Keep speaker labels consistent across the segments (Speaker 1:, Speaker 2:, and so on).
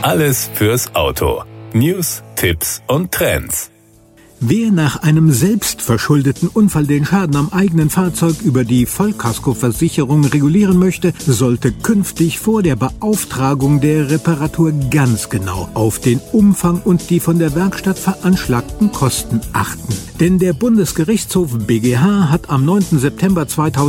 Speaker 1: Alles fürs Auto. News, Tipps und Trends.
Speaker 2: Wer nach einem selbstverschuldeten Unfall den Schaden am eigenen Fahrzeug über die Vollkaskoversicherung regulieren möchte, sollte künftig vor der Beauftragung der Reparatur ganz genau auf den Umfang und die von der Werkstatt veranschlagten Kosten achten. Denn der Bundesgerichtshof BGH hat am 9. September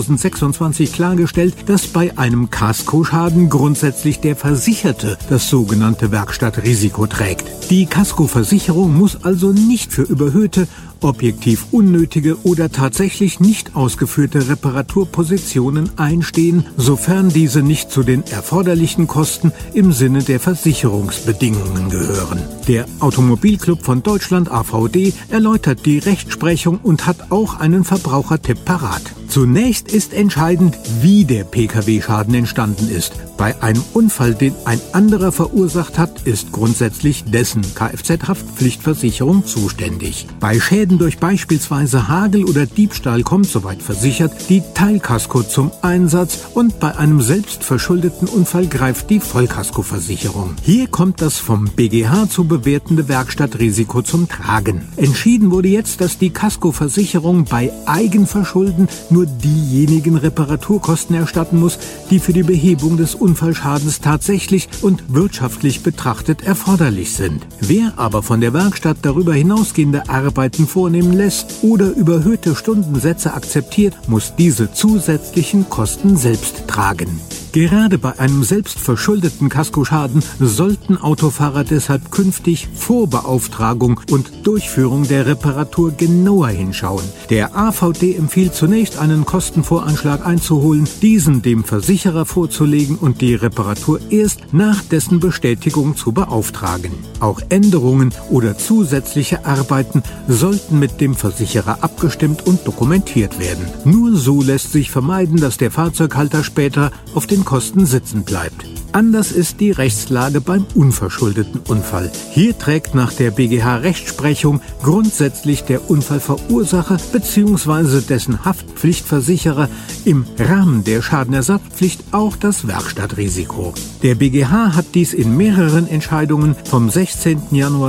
Speaker 2: 2026 klargestellt, dass bei einem Kaskoschaden grundsätzlich der Versicherte das sogenannte Werkstattrisiko trägt. Die Kaskoversicherung muss also nicht für überhöhte, objektiv unnötige oder tatsächlich nicht ausgeführte Reparaturpositionen einstehen, sofern diese nicht zu den erforderlichen Kosten im Sinne der Versicherungsbedingungen gehören. Der Automobilclub von Deutschland AVD erläutert die Rechtsprechung und hat auch einen Verbrauchertipp parat. Zunächst ist entscheidend, wie der Pkw-Schaden entstanden ist. Bei einem Unfall, den ein anderer verursacht hat, ist grundsätzlich dessen Kfz-Haftpflichtversicherung zuständig. Bei Schäden durch beispielsweise Hagel oder Diebstahl kommt, soweit versichert, die Teilkasko zum Einsatz und bei einem selbstverschuldeten Unfall greift die Vollkaskoversicherung. Hier kommt das vom BGH zu bewertende Werkstattrisiko zum Tragen. Entschieden wurde jetzt, dass die Kaskoversicherung bei Eigenverschulden nur diejenigen Reparaturkosten erstatten muss, die für die Behebung des Unfallschadens tatsächlich und wirtschaftlich betrachtet erforderlich sind. Wer aber von der Werkstatt darüber hinausgehende Arbeiten vornehmen lässt oder überhöhte Stundensätze akzeptiert, muss diese zusätzlichen Kosten selbst tragen. Gerade bei einem selbstverschuldeten Kaskoschaden sollten Autofahrer deshalb künftig vor Beauftragung und Durchführung der Reparatur genauer hinschauen. Der AVD empfiehlt zunächst, einen Kostenvoranschlag einzuholen, diesen dem Versicherer vorzulegen und die Reparatur erst nach dessen Bestätigung zu beauftragen. Auch Änderungen oder zusätzliche Arbeiten sollten mit dem Versicherer abgestimmt und dokumentiert werden. Nur so lässt sich vermeiden, dass der Fahrzeughalter später auf den Kosten sitzen bleibt. Anders ist die Rechtslage beim unverschuldeten Unfall. Hier trägt nach der BGH-Rechtsprechung grundsätzlich der Unfallverursacher bzw. dessen Haftpflichtversicherer im Rahmen der Schadenersatzpflicht auch das Werkstattrisiko. Der BGH hat dies in mehreren Entscheidungen vom 16. Januar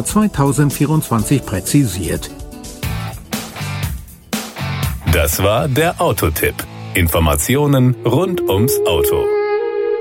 Speaker 2: 2024 präzisiert.
Speaker 1: Das war der Autotipp. Informationen rund ums Auto.